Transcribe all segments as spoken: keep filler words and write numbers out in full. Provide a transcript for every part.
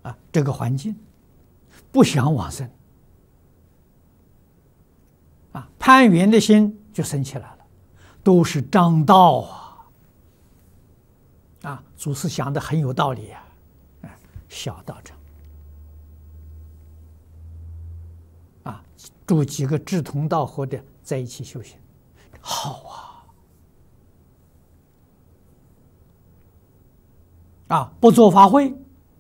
啊这个环境，不想往生啊，攀缘的心就生起来了，都是张道啊！啊，祖师想的很有道理呀、啊，小道场啊，住几个志同道合的在一起修行，好啊！啊，不做法会，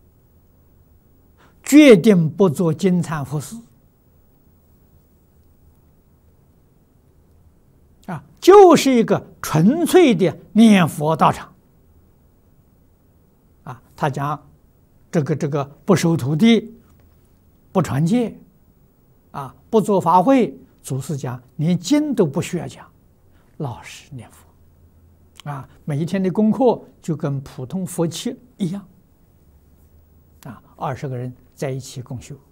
决定不做金蝉服饰啊，就是一个纯粹的念佛道场啊。他讲这个这个不收徒弟，不传戒啊，不做法会，祖师讲连经都不需要讲，老实念佛啊，每一天的功课就跟普通佛七一样啊，二十个人在一起共修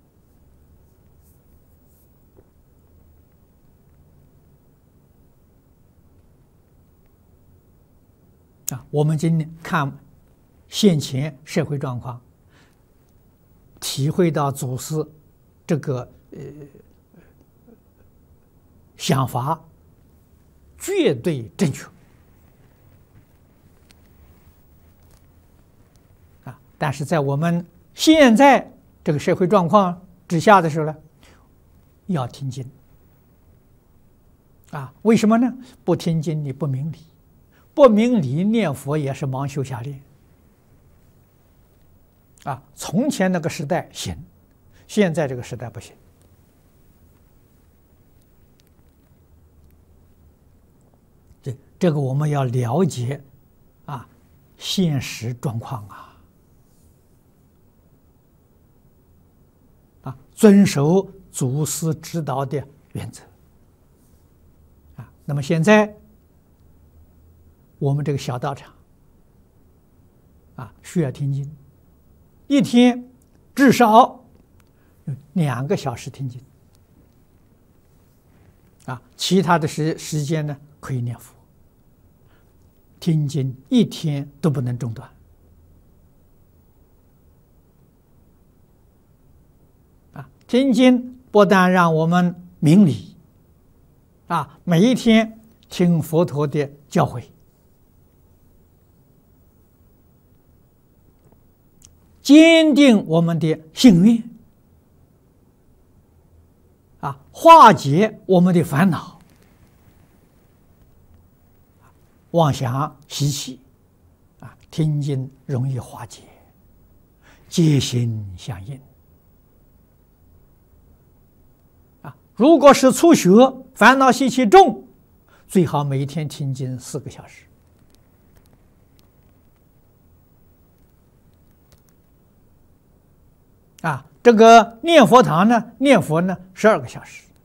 啊。我们今天看现前社会状况，体会到祖师这个呃想法绝对正确啊！但是在我们现在这个社会状况之下的时候呢，要听经啊！为什么呢？不听经你不明理，不明理念佛也是盲修瞎练啊！从前那个时代行，现在这个时代不行。这这个我们要了解啊，现实状况啊，啊，遵守祖师指导的原则啊。那么现在我们这个小道场啊，需要听经。一天至少两个小时听经啊，其他的时时间呢可以念佛。听经一天都不能中断啊！听经不但让我们明理啊，每一天听佛陀的教诲，坚定我们的信愿啊，化解我们的烦恼、妄想习气啊，听经容易化解，戒心相应啊。如果是初学，烦恼习气重，最好每天听经四个小时。啊，这个念佛堂呢，念佛呢十二个小时。